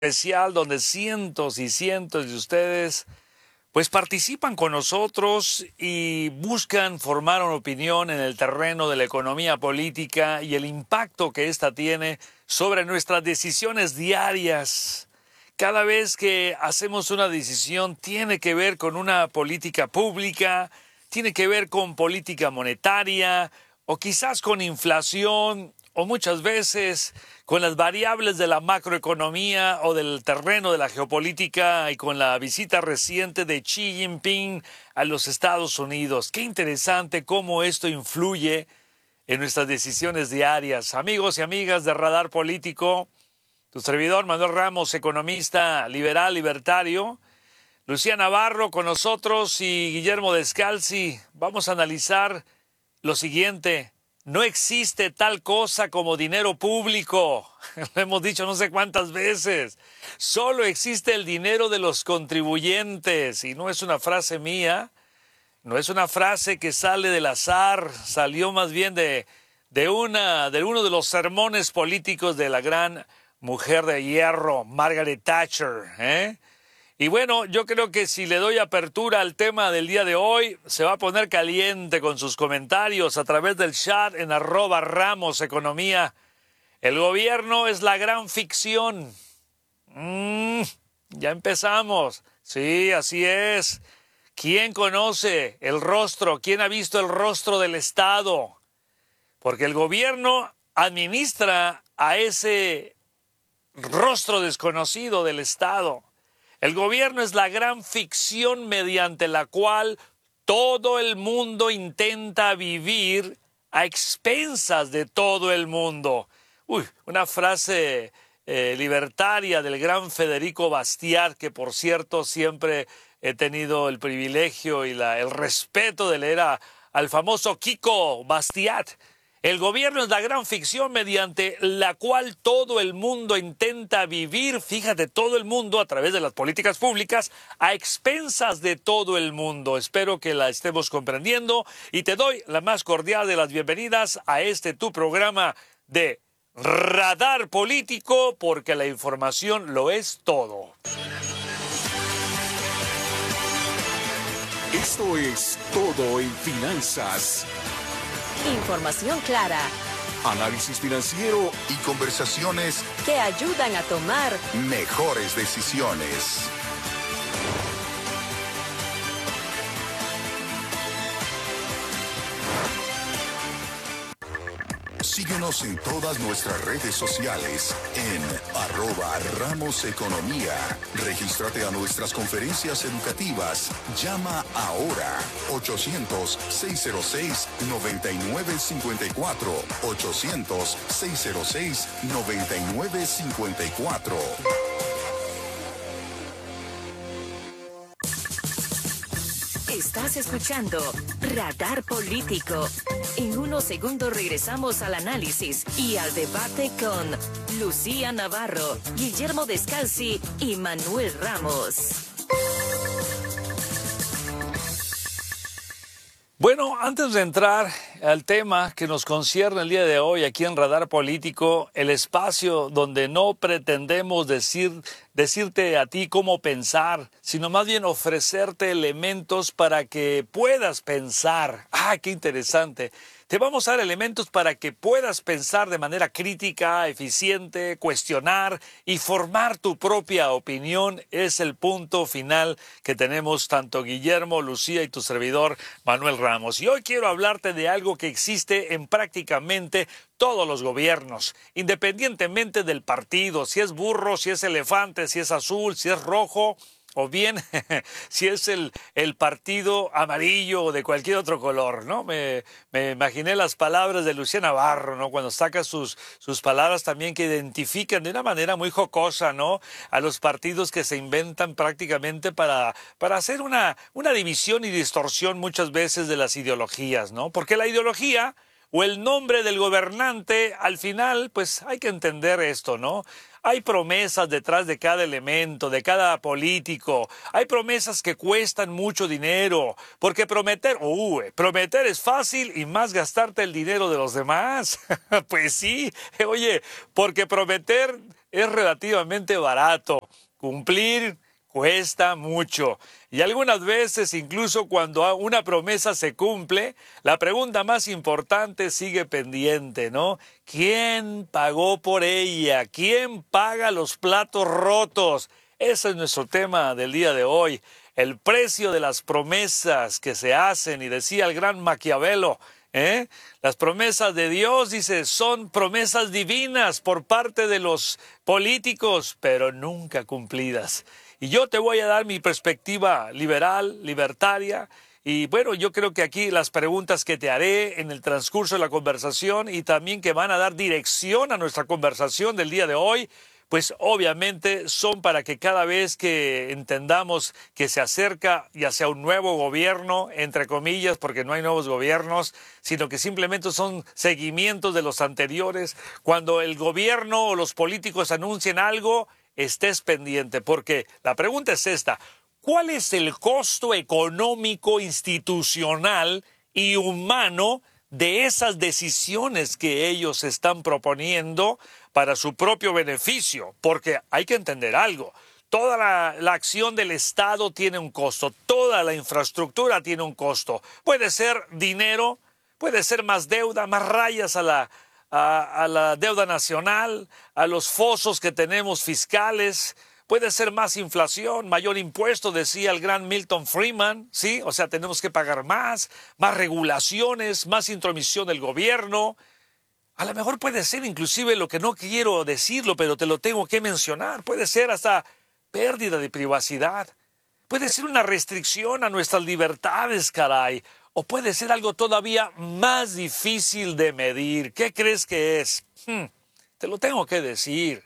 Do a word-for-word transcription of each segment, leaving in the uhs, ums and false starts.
Especial donde cientos y cientos de ustedes pues participan con nosotros y buscan formar una opinión en el terreno de la economía política y el impacto que ésta tiene sobre nuestras decisiones diarias. Cada vez que hacemos una decisión tiene que ver con una política pública, tiene que ver con política monetaria o quizás con inflación o muchas veces con las variables de la macroeconomía o del terreno de la geopolítica y con la visita reciente de Xi Jinping a los Estados Unidos. Qué interesante cómo esto influye en nuestras decisiones diarias. Amigos y amigas de Radar Político, tu servidor Manuel Ramos, economista liberal, libertario, Lucía Navarro con nosotros y Guillermo Descalzi. Vamos a analizar lo siguiente. No existe tal cosa como dinero público. Lo hemos dicho no sé cuántas veces. Solo existe el dinero de los contribuyentes. Y no es una frase mía, no es una frase que sale del azar, salió más bien de, de, una, de uno de los sermones políticos de la gran mujer de hierro, Margaret Thatcher, ¿eh? Y bueno, yo creo que si le doy apertura al tema del día de hoy, se va a poner caliente con sus comentarios a través del chat en arroba Ramos Economía. El gobierno es la gran ficción. Mm, ya empezamos. Sí, así es. ¿Quién conoce el rostro? ¿Quién ha visto el rostro del Estado? Porque el gobierno administra a ese rostro desconocido del Estado. El gobierno es la gran ficción mediante la cual todo el mundo intenta vivir a expensas de todo el mundo. Uy, una frase eh, libertaria del gran Federico Bastiat, que por cierto siempre he tenido el privilegio y la, el respeto de leer a, al famoso Kiko Bastiat. El gobierno es la gran ficción mediante la cual todo el mundo intenta vivir, fíjate, todo el mundo a través de las políticas públicas, a expensas de todo el mundo. Espero que la estemos comprendiendo y te doy la más cordial de las bienvenidas a este tu programa de Radar Político, porque la información lo es todo. Esto es Todo en Finanzas. Información clara, Análisis financiero y conversaciones que ayudan a tomar mejores decisiones. Síguenos en todas nuestras redes sociales en arroba Ramos Economía. Regístrate a nuestras conferencias educativas. Llama ahora ochocientos, seiscientos seis, noventa y nueve cincuenta y cuatro. ochocientos, seiscientos seis, noventa y nueve cincuenta y cuatro. Estás escuchando Radar Político. En unos segundos regresamos al análisis y al debate con Lucía Navarro, Guillermo Descalzi y Manuel Ramos. Bueno, antes de entrar al tema que nos concierne el día de hoy aquí en Radar Político, el espacio donde no pretendemos decir, decirte a ti cómo pensar, sino más bien ofrecerte elementos para que puedas pensar. ¡Ah, qué interesante! Te vamos a dar elementos para que puedas pensar de manera crítica, eficiente, cuestionar y formar tu propia opinión. Es el punto final que tenemos tanto Guillermo, Lucía y tu servidor Manuel Ramos. Y hoy quiero hablarte de algo que existe en prácticamente todos los gobiernos, independientemente del partido, si es burro, si es elefante, si es azul, si es rojo, o bien si es el, el partido amarillo o de cualquier otro color, ¿no? Me, me imaginé las palabras de Lucía Navarro, ¿no? Cuando saca sus, sus palabras también que identifican de una manera muy jocosa, ¿no? A los partidos que se inventan prácticamente para, para hacer una, una división y distorsión muchas veces de las ideologías, ¿no? Porque la ideología o el nombre del gobernante, al final, pues hay que entender esto, ¿no? Hay promesas detrás de cada elemento, de cada político. Hay promesas que cuestan mucho dinero, porque prometer, uh, prometer es fácil y más gastarte el dinero de los demás. Pues sí, oye, porque prometer es relativamente barato. Cumplir cuesta mucho. Y algunas veces, incluso cuando una promesa se cumple, la pregunta más importante sigue pendiente, ¿no? ¿Quién pagó por ella? ¿Quién paga los platos rotos? Ese es nuestro tema del día de hoy. El precio de las promesas que se hacen. Y decía el gran Maquiavelo, ¿eh? Las promesas de Dios, dice, son promesas divinas por parte de los políticos, pero nunca cumplidas. Y yo te voy a dar mi perspectiva liberal, libertaria. Y bueno, yo creo que aquí las preguntas que te haré en el transcurso de la conversación y también que van a dar dirección a nuestra conversación del día de hoy, pues obviamente son para que cada vez que entendamos que se acerca ya sea un nuevo gobierno, entre comillas, porque no hay nuevos gobiernos, sino que simplemente son seguimientos de los anteriores, cuando el gobierno o los políticos anuncien algo, estés pendiente, porque la pregunta es esta: ¿cuál es el costo económico, institucional y humano de esas decisiones que ellos están proponiendo para su propio beneficio? Porque hay que entender algo. Toda la, la acción del Estado tiene un costo, toda la infraestructura tiene un costo. Puede ser dinero, puede ser más deuda, más rayas a la, a, a la deuda nacional, a los fosos que tenemos fiscales. Puede ser más inflación, mayor impuesto, decía el gran Milton Friedman, ¿sí? O sea, tenemos que pagar más, más regulaciones, más intromisión del gobierno. A lo mejor puede ser inclusive lo que no quiero decirlo, pero te lo tengo que mencionar. Puede ser hasta pérdida de privacidad. Puede ser una restricción a nuestras libertades, caray. O puede ser algo todavía más difícil de medir. ¿Qué crees que es? Hmm, te lo tengo que decir.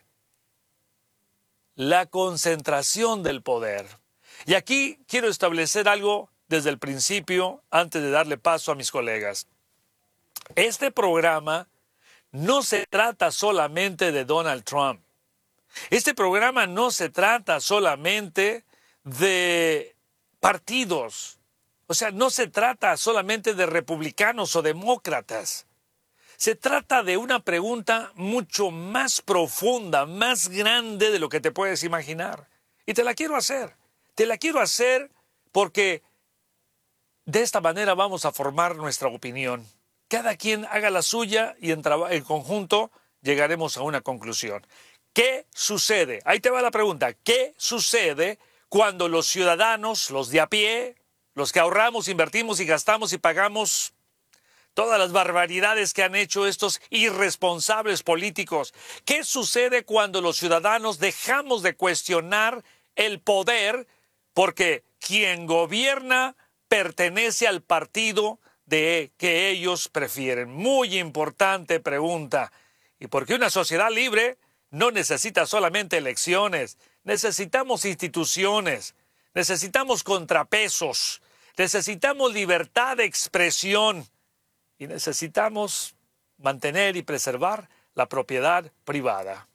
La concentración del poder. Y aquí quiero establecer algo desde el principio, antes de darle paso a mis colegas. Este programa no se trata solamente de Donald Trump. Este programa no se trata solamente de partidos. O sea, no se trata solamente de republicanos o demócratas. Se trata de una pregunta mucho más profunda, más grande de lo que te puedes imaginar. Y te la quiero hacer. Te la quiero hacer porque de esta manera vamos a formar nuestra opinión. Cada quien haga la suya y en, en conjunto llegaremos a una conclusión. ¿Qué sucede? Ahí te va la pregunta. ¿Qué sucede cuando los ciudadanos, los de a pie, los que ahorramos, invertimos y gastamos y pagamos todas las barbaridades que han hecho estos irresponsables políticos? ¿Qué sucede cuando los ciudadanos dejamos de cuestionar el poder porque quien gobierna pertenece al partido de que ellos prefieren? Muy importante pregunta. Y porque una sociedad libre no necesita solamente elecciones, necesitamos instituciones, necesitamos contrapesos, necesitamos libertad de expresión y necesitamos mantener y preservar la propiedad privada.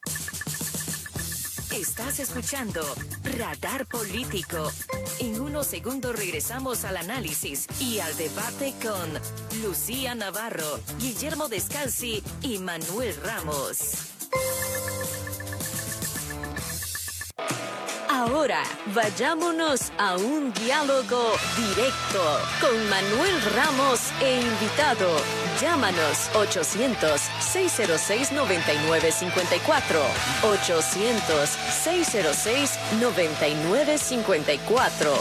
Estás escuchando Radar Político. En unos segundos regresamos al análisis y al debate con Lucía Navarro, Guillermo Descalzi y Manuel Ramos. Ahora, vayámonos a un diálogo directo con Manuel Ramos e invitado. Llámanos ochocientos, seiscientos seis, noventa y nueve cincuenta y cuatro. ochocientos, seiscientos seis, noventa y nueve cincuenta y cuatro.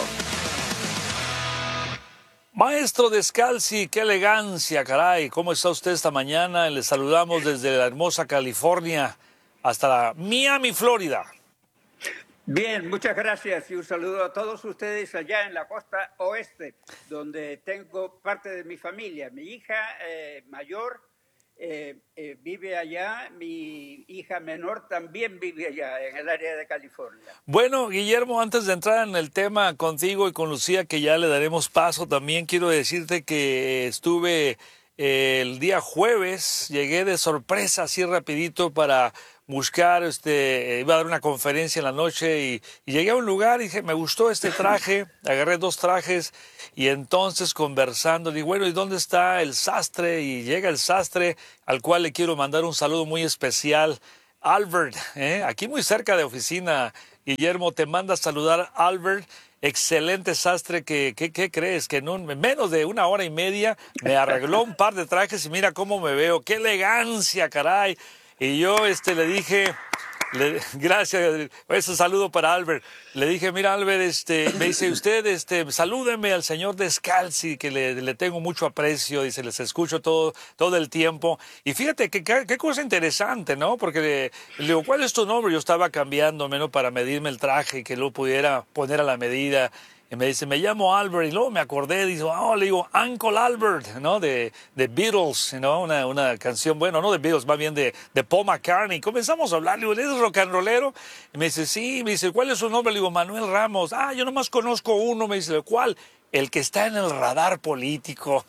Maestro Descalzi, qué elegancia, caray. ¿Cómo está usted esta mañana? Le saludamos desde la hermosa California hasta Miami, Florida. Bien, muchas gracias y un saludo a todos ustedes allá en la costa oeste, donde tengo parte de mi familia. Mi hija eh, mayor eh, eh, vive allá, mi hija menor también vive allá, en el área de California. Bueno, Guillermo, antes de entrar en el tema contigo y con Lucía, que ya le daremos paso, también quiero decirte que estuve eh, el día jueves, llegué de sorpresa así rapidito para buscar, este, iba a dar una conferencia en la noche y, y llegué a un lugar y dije, me gustó este traje, agarré dos trajes y entonces conversando, digo, bueno, ¿y dónde está el sastre? Y llega el sastre, al cual le quiero mandar un saludo muy especial, Albert, ¿eh? Aquí muy cerca de oficina, Guillermo, te manda a saludar Albert. Excelente sastre que, que, ¿qué crees? Que en, un, en menos de una hora y media me arregló un par de trajes y mira cómo me veo. ¡Qué elegancia, caray! Y yo este, le dije... Le, gracias, ese saludo para Albert. Le dije, mira Albert, este, me dice usted, este, salúdeme al señor Descalzi, que le, le tengo mucho aprecio, dice, les escucho todo, todo el tiempo. Y fíjate que qué cosa interesante, ¿no? Porque le, le digo, ¿cuál es tu nombre? Yo estaba cambiándome, ¿no? Para medirme el traje y que lo pudiera poner a la medida. Y me dice, me llamo Albert, y luego me acordé, dice, oh, le digo, Uncle Albert, ¿no? De, de Beatles, ¿no? Una, una canción, bueno, no de Beatles, más bien de, de Paul McCartney. Comenzamos a hablar, le digo, ¿eres rock and rollero? Y me dice, sí, me dice, ¿cuál es su nombre? Le digo, Manuel Ramos. Ah, yo nomás conozco uno, me dice, ¿cuál? El que está en el radar político.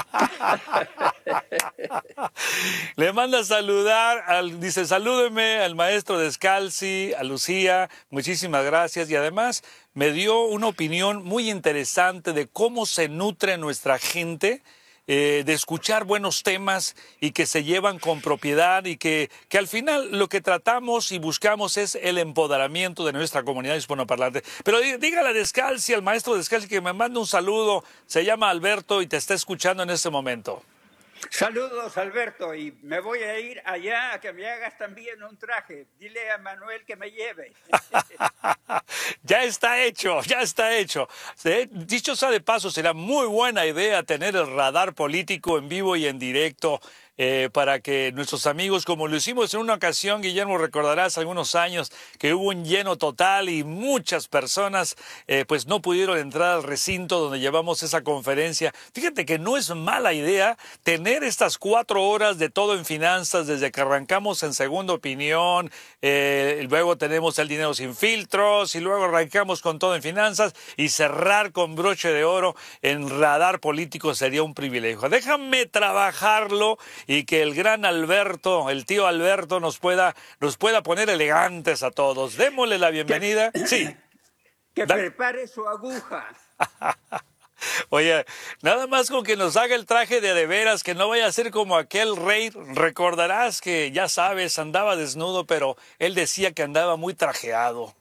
Le manda a saludar, al, dice, salúdeme al maestro Descalzi, a Lucía, muchísimas gracias. Y además me dio una opinión muy interesante de cómo se nutre nuestra gente, eh, de escuchar buenos temas y que se llevan con propiedad y que, que al final lo que tratamos y buscamos es el empoderamiento de nuestra comunidad hispanoparlante. Pero dígale a Descalzi, al maestro Descalzi, que me mande un saludo. Se llama Alberto y te está escuchando en este momento. Saludos, Alberto, y me voy a ir allá a que me hagas también un traje. Dile a Manuel que me lleve. Ya está hecho, ya está hecho. Dicho sea de paso, será muy buena idea tener el radar político en vivo y en directo. Eh, para que nuestros amigos, como lo hicimos en una ocasión, Guillermo, recordarás algunos años que hubo un lleno total y muchas personas eh, pues no pudieron entrar al recinto donde llevamos esa conferencia. Fíjate que no es mala idea tener estas cuatro horas de todo en finanzas desde que arrancamos en Segunda Opinión, eh, luego tenemos el dinero sin filtros y luego arrancamos con todo en finanzas y cerrar con broche de oro en radar político sería un privilegio. Déjame trabajarlo y que el gran Alberto, el tío Alberto, nos pueda, nos pueda poner elegantes a todos. Démosle la bienvenida. Que, sí. Que da... prepare su aguja. Oye, nada más con que nos haga el traje de de veras, que no vaya a ser como aquel rey. Recordarás que, ya sabes, andaba desnudo, pero él decía que andaba muy trajeado.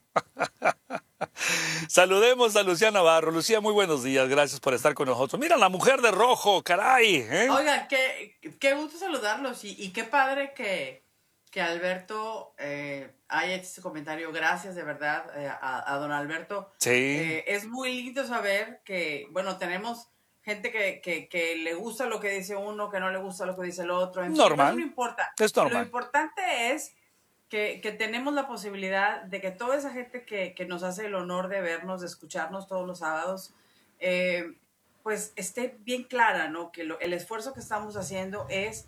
Saludemos a Lucía Navarro. Lucía, muy buenos días, gracias por estar con nosotros. Mira, la mujer de rojo, caray, ¿eh? Oigan, qué, qué gusto saludarlos y, y qué padre que, que Alberto eh, haya hecho este comentario. Gracias de verdad eh, a, a don Alberto. Sí. Eh, es muy lindo saber que, bueno, tenemos gente que, que, que le gusta lo que dice uno, que no le gusta lo que dice el otro. En normal. Fin, no importa. Es normal. Lo importante es Que, que tenemos la posibilidad de que toda esa gente que, que nos hace el honor de vernos, de escucharnos todos los sábados, eh, pues esté bien clara, ¿no? Que lo, el esfuerzo que estamos haciendo es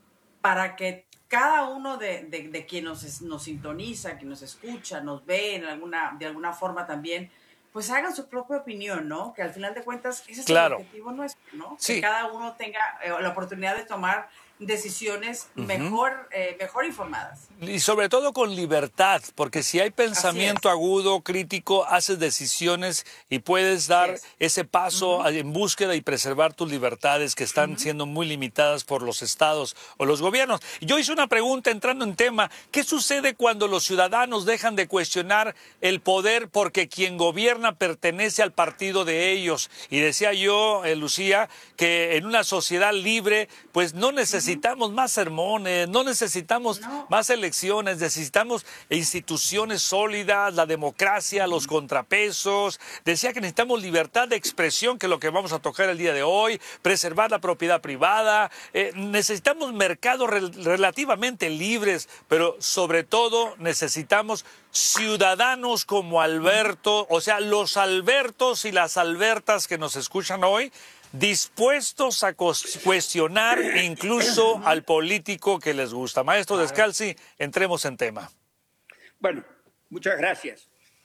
para que cada uno de, de, de quien nos, nos sintoniza, que nos escucha, nos ve en alguna, de alguna forma también, pues hagan su propia opinión, ¿no? Que al final de cuentas ese es claro. el objetivo nuestro, ¿no? Sí. Que cada uno tenga eh, la oportunidad de tomar decisiones uh-huh. mejor, eh, mejor informadas. Y sobre todo con libertad, porque si hay pensamiento agudo, crítico, haces decisiones y puedes dar yes. ese paso uh-huh. en búsqueda y preservar tus libertades que están uh-huh. siendo muy limitadas por los estados o los gobiernos. Yo hice una pregunta entrando en tema, ¿qué sucede cuando los ciudadanos dejan de cuestionar el poder porque quien gobierna pertenece al partido de ellos? Y decía yo, eh, Lucía, que en una sociedad libre, pues no necesitamos necesitamos más sermones, no necesitamos no. más elecciones, necesitamos instituciones sólidas, la democracia, los contrapesos. Decía que necesitamos libertad de expresión, que es lo que vamos a tocar el día de hoy, preservar la propiedad privada, eh, necesitamos mercados re- relativamente libres, pero sobre todo necesitamos ciudadanos como Alberto, o sea, los Albertos y las Albertas que nos escuchan hoy, dispuestos a cuestionar incluso al político que les gusta. Maestro Descalzi, entremos en tema. Bueno, muchas gracias.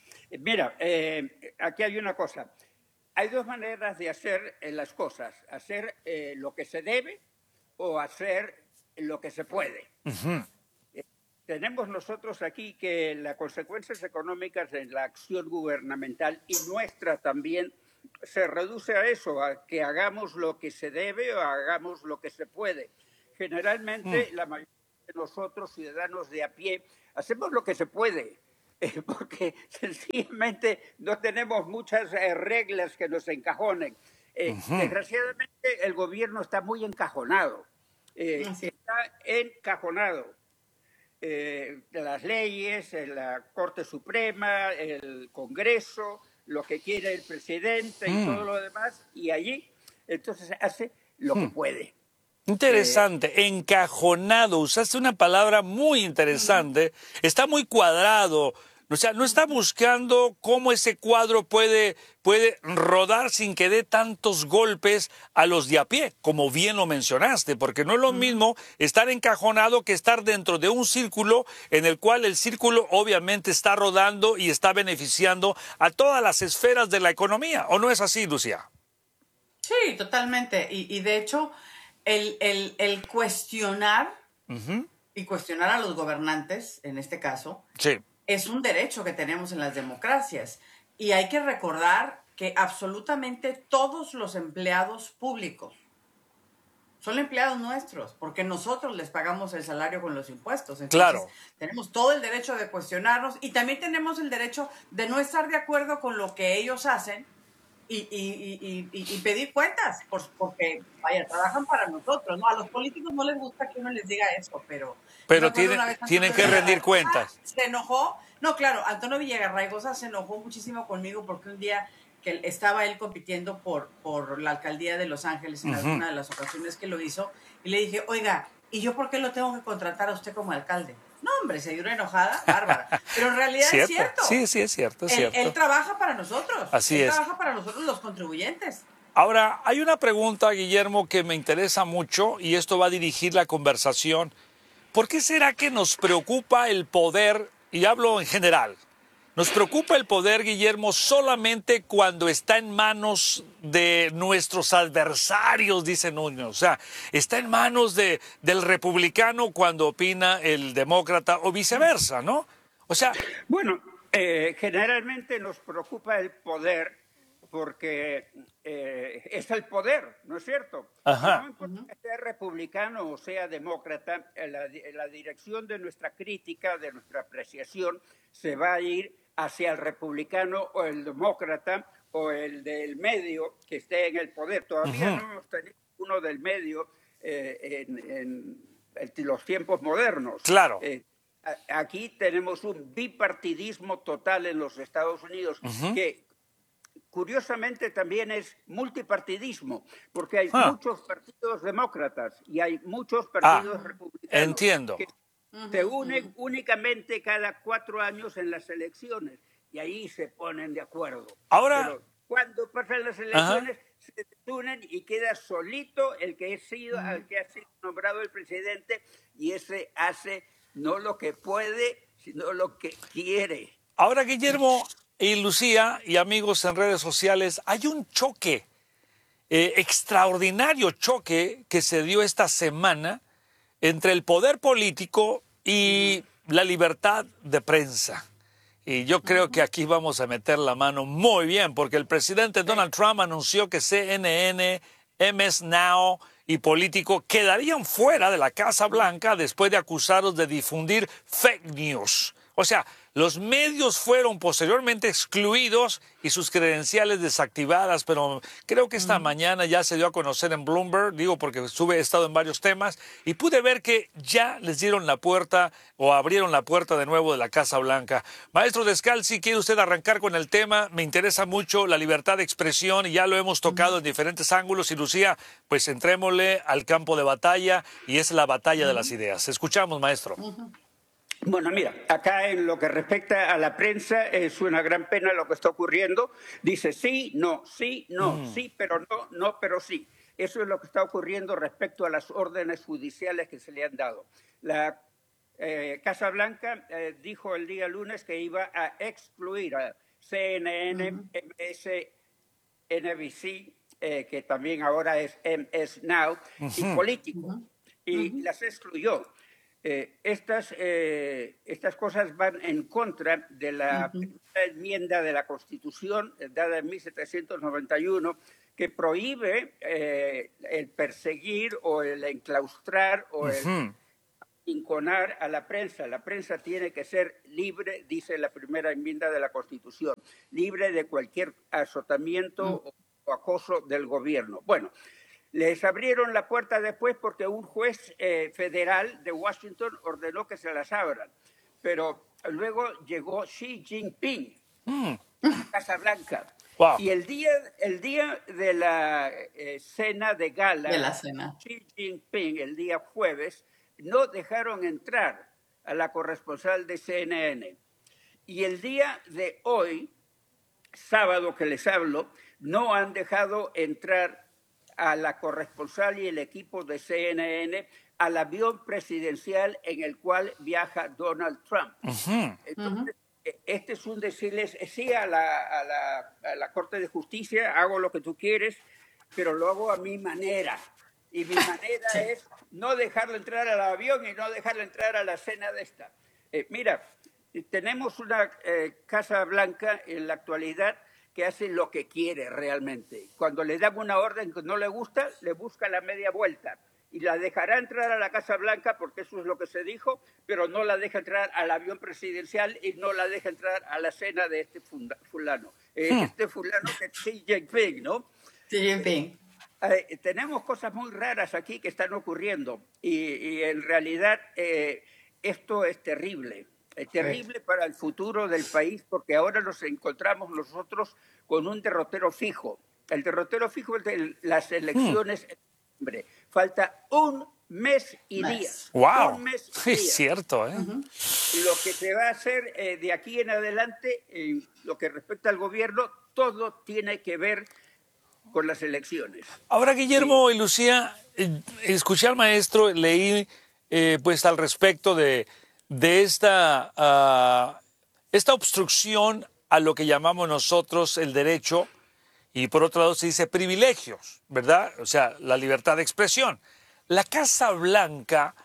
Mira, eh, aquí hay una cosa. Hay dos maneras de hacer eh, las cosas. Hacer eh, lo que se debe o hacer lo que se puede. Uh-huh. Eh, tenemos nosotros aquí que las consecuencias económicas de la acción gubernamental y nuestra también se reduce a eso, a que hagamos lo que se debe o hagamos lo que se puede. Generalmente, mm. la mayoría de nosotros, ciudadanos de a pie, hacemos lo que se puede, eh, porque sencillamente no tenemos muchas eh, reglas que nos encajonen. Eh, uh-huh. Desgraciadamente el gobierno está muy encajonado, eh, uh-huh. está encajonado. Eh, las leyes, la Corte Suprema, el Congreso, lo que quiere el presidente y mm. todo lo demás, y allí entonces hace lo mm. que puede. Interesante, eh, encajonado, usaste una palabra muy interesante, mm. está muy cuadrado, o sea, no está buscando cómo ese cuadro puede, puede rodar sin que dé tantos golpes a los de a pie, como bien lo mencionaste, porque no es lo mismo estar encajonado que estar dentro de un círculo en el cual el círculo obviamente está rodando y está beneficiando a todas las esferas de la economía, ¿o no es así, Lucía? Sí, totalmente, y, y de hecho, el, el, el cuestionar, uh-huh. y cuestionar a los gobernantes, en este caso, sí. es un derecho que tenemos en las democracias. Y hay que recordar que absolutamente todos los empleados públicos son empleados nuestros, porque nosotros les pagamos el salario con los impuestos. Entonces, claro. tenemos todo el derecho de cuestionarnos y también tenemos el derecho de no estar de acuerdo con lo que ellos hacen y, y, y, y, y pedir cuentas, porque, vaya, trabajan para nosotros, ¿no? A los políticos no les gusta que uno les diga eso, pero... Pero tienen, tienen que rendir cuentas. Se enojó. No, claro, Antonio Villagarraigosa se enojó muchísimo conmigo porque un día que estaba él compitiendo por, por la alcaldía de Los Ángeles en uh-huh. alguna de las ocasiones que lo hizo, y le dije, oiga, ¿y yo por qué lo tengo que contratar a usted como alcalde? No, hombre, se dio una enojada bárbara. Pero en realidad ¿Cierto? es cierto. Sí, sí, es cierto, es él, cierto. Él trabaja para nosotros. Así él es. trabaja para nosotros los contribuyentes. Ahora, hay una pregunta, Guillermo, que me interesa mucho y esto va a dirigir la conversación. ¿Por qué será que nos preocupa el poder, y hablo en general, nos preocupa el poder, Guillermo, solamente cuando está en manos de nuestros adversarios, dicen unos? O sea, está en manos de, del republicano cuando opina el demócrata o viceversa, ¿no? O sea... Bueno, eh, generalmente nos preocupa el poder porque eh, es el poder, ¿no es cierto? Ajá. No importa que sea republicano o sea demócrata, la, la dirección de nuestra crítica, de nuestra apreciación, se va a ir hacia el republicano o el demócrata o el del medio que esté en el poder. Todavía uh-huh. no hemos tenido uno del medio eh, en, en, en los tiempos modernos. Claro. Eh, a, aquí tenemos un bipartidismo total en los Estados Unidos uh-huh. que curiosamente también es multipartidismo, porque hay ah. muchos partidos demócratas y hay muchos partidos ah, republicanos. Entiendo. Que se unen únicamente cada cuatro años en las elecciones y ahí se ponen de acuerdo. Ahora, pero cuando pasan las elecciones ajá. se unen y queda solito el que, ha sido, uh-huh. al que ha sido nombrado el presidente, y ese hace no lo que puede, sino lo que quiere. Ahora, Guillermo y Lucía y amigos en redes sociales, hay un choque, eh, extraordinario choque que se dio esta semana entre el poder político y la libertad de prensa. Y yo creo que aquí vamos a meter la mano muy bien, porque el presidente Donald Trump anunció que C N N, M S Now y Político quedarían fuera de la Casa Blanca después de acusarlos de difundir fake news. O sea, los medios fueron posteriormente excluidos y sus credenciales desactivadas, pero creo que esta mm. mañana ya se dio a conocer en Bloomberg, digo porque estuve, he estado en varios temas, y pude ver que ya les dieron la puerta o abrieron la puerta de nuevo de la Casa Blanca. Maestro Descalzi, ¿quiere usted arrancar con el tema? Me interesa mucho la libertad de expresión y ya lo hemos tocado mm. en diferentes ángulos. Y Lucía, pues entrémosle al campo de batalla, y es la batalla mm. de las ideas. Escuchamos, maestro. Mm-hmm. Bueno, mira, acá en lo que respecta a la prensa es una gran pena lo que está ocurriendo. Dice sí, no, sí, no, mm. sí, pero no, no, pero sí. Eso es lo que está ocurriendo respecto a las órdenes judiciales que se le han dado. La eh, Casa Blanca eh, dijo el día lunes que iba a excluir a C N N, mm. M S N B C, eh, que también ahora es M S Now, mm-hmm. y Político, mm-hmm. y mm-hmm. las excluyó. Eh, estas, eh, estas cosas van en contra de la uh-huh. primera enmienda de la Constitución, dada en mil setecientos noventa y uno, que prohíbe eh, el perseguir o el enclaustrar o uh-huh. el arrinconar a la prensa. La prensa tiene que ser libre, dice la primera enmienda de la Constitución, libre de cualquier azotamiento mm. o acoso del gobierno. Bueno, les abrieron la puerta después porque un juez eh, federal de Washington ordenó que se las abran. Pero luego llegó Xi Jinping mm. a Casa Blanca. Wow. Y el día, el día de la eh, cena de gala, de la cena. Xi Jinping, el día jueves, no dejaron entrar a la corresponsal de C N N. Y el día de hoy, sábado que les hablo, no han dejado entrar a la corresponsal y el equipo de C N N al avión presidencial en el cual viaja Donald Trump. Uh-huh. Entonces, uh-huh. este es un decirles, sí, a la, a, la, a la Corte de Justicia, hago lo que tú quieres, pero lo hago a mi manera. Y mi manera sí. es no dejarlo entrar al avión y no dejarlo entrar a la cena de esta. Eh, mira, tenemos una eh, Casa Blanca en la actualidad que hace lo que quiere realmente. Cuando le dan una orden que no le gusta, le busca la media vuelta. Y la dejará entrar a la Casa Blanca porque eso es lo que se dijo, pero no la deja entrar al avión presidencial y no la deja entrar a la cena de este funda, fulano. Eh, hmm. Este fulano que es Xi Jinping, ¿no? Xi Jinping. Eh, eh, tenemos cosas muy raras aquí que están ocurriendo y, y en realidad eh, esto es terrible. Es terrible para el futuro del país porque ahora nos encontramos nosotros con un derrotero fijo. El derrotero fijo es de las elecciones en noviembre. Falta un mes y mes. días. ¡Wow! Un mes y es días. cierto, ¿eh? Uh-huh. Lo que se va a hacer eh, de aquí en adelante, en lo que respecta al gobierno, todo tiene que ver con las elecciones. Ahora, Guillermo sí. y Lucía, eh, escuché al maestro, leí eh, pues al respecto de... de esta, uh, esta obstrucción a lo que llamamos nosotros el derecho y por otro lado se dice privilegios, ¿verdad? O sea, la libertad de expresión. La Casa Blanca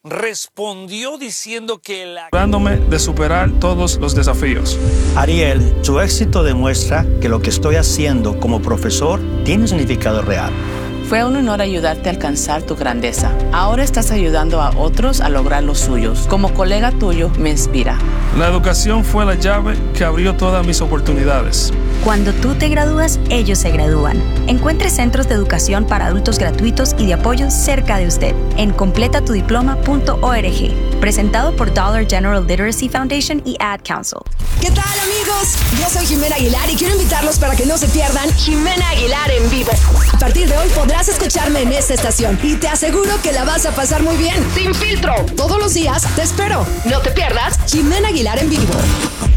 respondió diciendo que la... Tratándome de superar todos los desafíos. Ariel, tu éxito demuestra que lo que estoy haciendo como profesor tiene un significado real. Fue un honor ayudarte a alcanzar tu grandeza. Ahora estás ayudando a otros a lograr los suyos. Como colega tuyo, me inspira. La educación fue la llave que abrió todas mis oportunidades. Cuando tú te gradúas, ellos se gradúan. Encuentre centros de educación para adultos gratuitos y de apoyo cerca de usted en completa tu diploma punto org. Presentado por Dollar General Literacy Foundation y Ad Council. ¿Qué tal, amigos? Yo soy Jimena Aguilar y quiero invitarlos para que no se pierdan Jimena Aguilar en vivo. A partir de hoy podrás escucharme en esta estación y te aseguro que la vas a pasar muy bien. Sin filtro. Todos los días te espero. No te pierdas Jimena Aguilar en vivo.